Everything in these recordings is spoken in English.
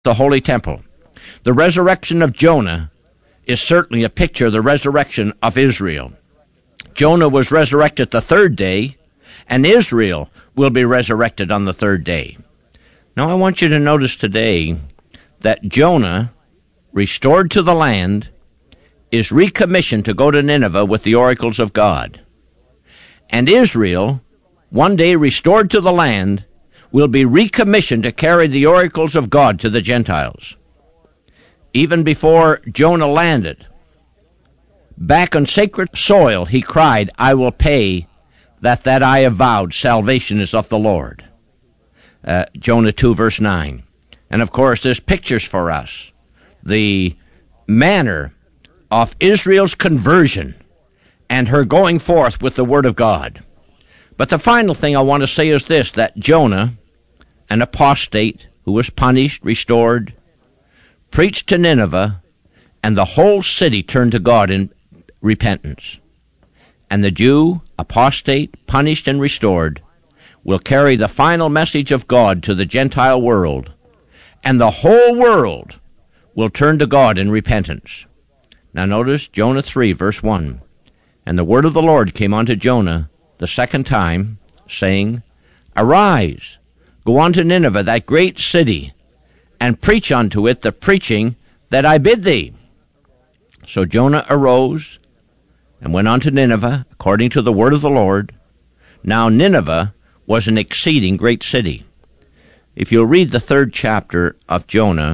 the Holy Temple. The resurrection of Jonah is certainly a picture of the resurrection of Israel. Jonah was resurrected the third day, and Israel will be resurrected on the third day. Now I want you to notice today that Jonah, restored to the land, is recommissioned to go to Nineveh with the oracles of God. And Israel, one day restored to the land, will be recommissioned to carry the oracles of God to the Gentiles. Even before Jonah landed, back on sacred soil, he cried, "I will pay that I have vowed. Salvation is of the Lord." Jonah 2, verse 9. And of course, there's pictures for us. The manner of Israel's conversion and her going forth with the Word of God. But the final thing I want to say is this, that Jonah, an apostate who was punished, restored, preached to Nineveh, and the whole city turned to God in repentance. And the Jew, apostate, punished and restored, will carry the final message of God to the Gentile world, and the whole world will turn to God in repentance. Now notice Jonah 3, verse 1. And the word of the Lord came unto Jonah the second time, saying, Arise, go unto Nineveh, that great city, and preach unto it the preaching that I bid thee. So Jonah arose and went unto Nineveh, according to the word of the Lord. Now Nineveh was an exceeding great city. If you'll read the 3rd chapter of Jonah,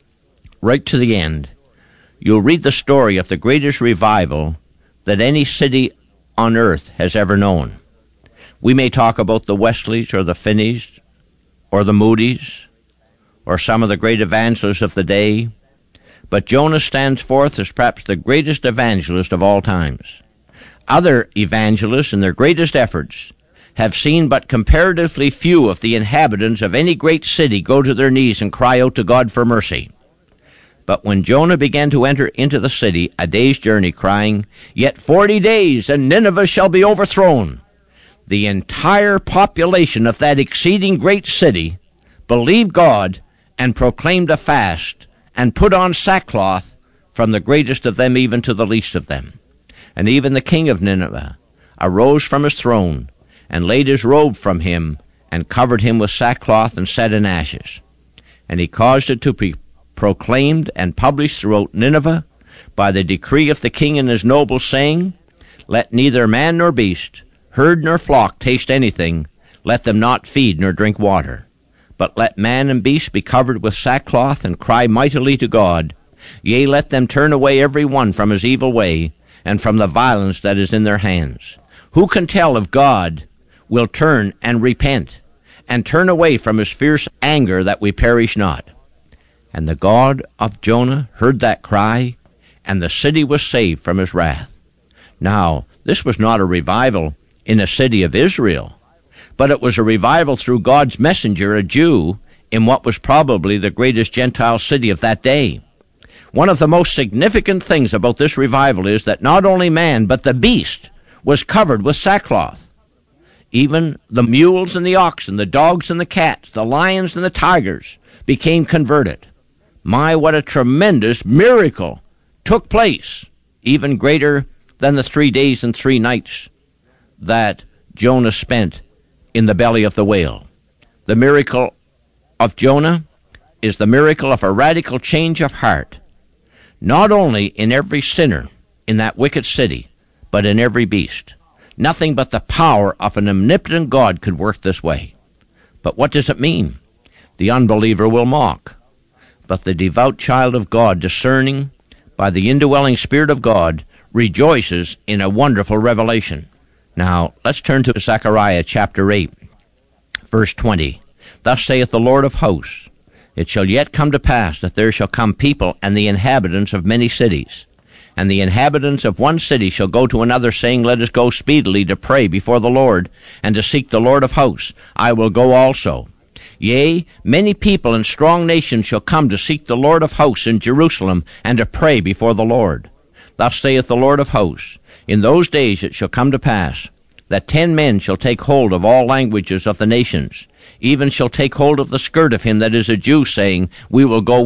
right to the end, you'll read the story of the greatest revival that any city on earth has ever known. We may talk about the Wesleys or the Finneys or the Moody's or some of the great evangelists of the day, but Jonah stands forth as perhaps the greatest evangelist of all times. Other evangelists in their greatest efforts have seen but comparatively few of the inhabitants of any great city go to their knees and cry out to God for mercy. But when Jonah began to enter into the city, a day's journey, crying, Yet 40 days, and Nineveh shall be overthrown, the entire population of that exceeding great city believed God and proclaimed a fast and put on sackcloth, from the greatest of them even to the least of them. And even the king of Nineveh arose from his throne and laid his robe from him and covered him with sackcloth and set in ashes. And he caused it to be proclaimed and published throughout Nineveh by the decree of the king and his nobles, saying, Let neither man nor beast, herd nor flock taste anything, let them not feed nor drink water. But let man and beast be covered with sackcloth and cry mightily to God. Yea, let them turn away every one from his evil way and from the violence that is in their hands. Who can tell if God will turn and repent and turn away from his fierce anger that we perish not? And the God of Jonah heard that cry, and the city was saved from his wrath. Now, this was not a revival in a city of Israel, but it was a revival through God's messenger, a Jew, in what was probably the greatest Gentile city of that day. One of the most significant things about this revival is that not only man, but the beast was covered with sackcloth. Even the mules and the oxen, the dogs and the cats, the lions and the tigers became converted. My, what a tremendous miracle took place, even greater than the 3 days and 3 nights that Jonah spent in the belly of the whale. The miracle of Jonah is the miracle of a radical change of heart, not only in every sinner in that wicked city, but in every beast. Nothing but the power of an omnipotent God could work this way. But what does it mean? The unbeliever will mock, but the devout child of God, discerning by the indwelling Spirit of God, rejoices in a wonderful revelation. Now, let's turn to Zechariah chapter 8, verse 20. Thus saith the Lord of hosts, It shall yet come to pass that there shall come people and the inhabitants of many cities. And the inhabitants of one city shall go to another, saying, Let us go speedily to pray before the Lord, and to seek the Lord of hosts. I will go also. Yea, many people and strong nations shall come to seek the Lord of hosts in Jerusalem, and to pray before the Lord. Thus saith the Lord of hosts, In those days it shall come to pass, that 10 men shall take hold of all languages of the nations, even shall take hold of the skirt of him that is a Jew, saying, We will go